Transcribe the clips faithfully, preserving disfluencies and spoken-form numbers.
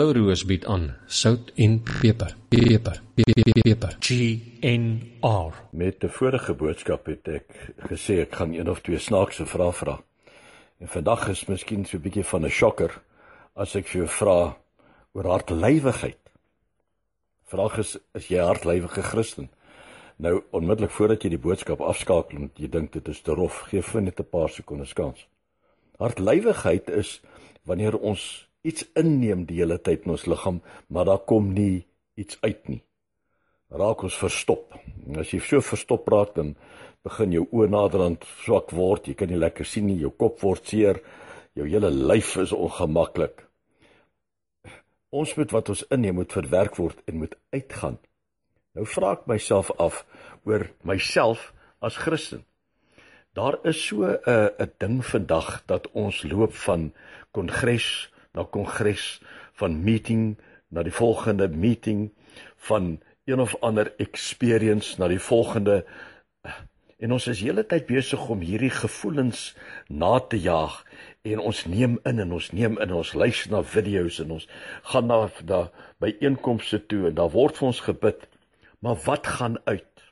Blou Roos bied aan sout en peper, peper, peper, G N R. Met die vorige boodskap het ek gesê ek gaan een of twee snaakse vrae vra. En vandag is miskien so 'n bietjie van 'n shocker as ek vir jou vra oor hartlywigheid. Vraag is, is jy 'n hartlywige Christen? Nou, onmiddellik voordat jy die boodskap afskakel, want jy dink dit is te rof, gee vir net 'n paar sekondes kans. Hartlywigheid is wanneer ons iets inneem die hele tyd in ons liggaam, maar daar kom nie iets uit nie. Raak ons verstop. En as jy so verstop raak, dan begin jou oë naderhand swak word, jy kan nie lekker sien nie, jou kop word seer, jou hele lyf is ongemaklik. Ons moet wat ons inneem moet verwerk word en moet uitgaan. Nou vra ek myself af oor myself as Christen. Daar is so 'n uh, 'n ding vandag dat ons loop van kongres na kongres, van meeting na die volgende meeting, van een of ander experience na die volgende, en ons is hele tyd besig om hierdie gevoelens na te jaag, en ons neem in, en ons neem in, ons luister na video's, en ons gaan na, na byeenkomste toe, en daar word vir ons gebid, maar wat gaan uit?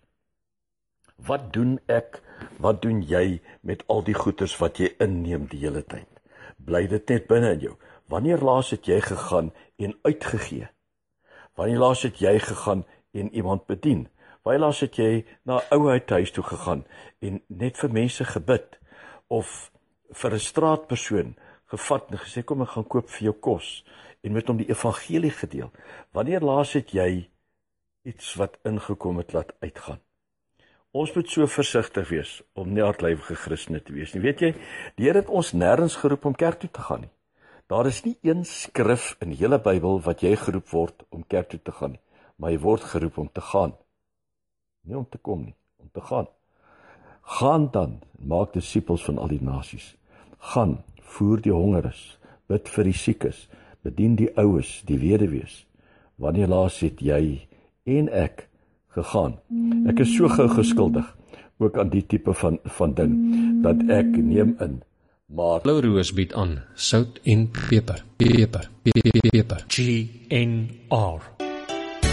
Wat doen ek, wat doen jy met al die goeders wat jy inneem die hele tyd? Bly dit net binne in jou? Wanneer laas het jy gegaan en uitgegee? Wanneer laas het jy gegaan en iemand bedien? Wanneer laas het jy na 'n ouheid huis toe gegaan en net vir mense gebid? Of vir 'n straatpersoon gevat en gesê, kom ek gaan koop vir jou kos, en met hom die evangelie gedeel? Wanneer laas het jy iets wat ingekom het laat uitgaan? Ons moet so versigtig wees om nie hartlywige Christene te wees nie. Weet jy, die Here het ons nêrens geroep om kerk toe te gaan nie. Daar is nie een skrif in die hele Bybel wat jy geroep word om kerk toe te gaan nie, maar jy word geroep om te gaan. Nie om te kom nie, om te gaan. Gaan dan, maak disippels van al die nasies. Gaan, voer die hongeres, bid vir die siekes, bedien die oues, die weduwees. Wanneer laas het jy en ek gegaan? Ek is so gou geskuldig, ook aan die tipe van, van ding, dat ek neem in, maar Blou Roos bied aan sout en peper, peper, peper, G N R.